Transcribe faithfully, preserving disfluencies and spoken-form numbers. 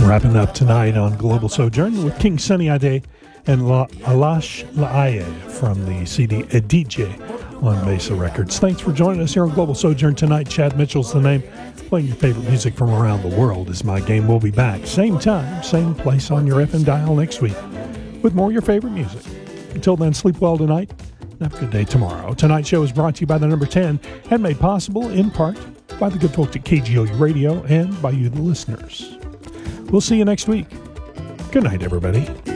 Wrapping up tonight on Global Sojourn with King Sunny Ade and La Alash Laaye from the C D A D J on Mesa Records. Thanks for joining us here on Global Sojourn tonight. Chad Mitchell's the name. Playing your favorite music from around the world is my game. We'll be back same time, same place on your F M dial next week with more of your favorite music. Until then, sleep well tonight and have a good day tomorrow. Tonight's show is brought to you by the number ten and made possible in part by the good folks at K G O U Radio and by you, the listeners. We'll see you next week. Good night, everybody.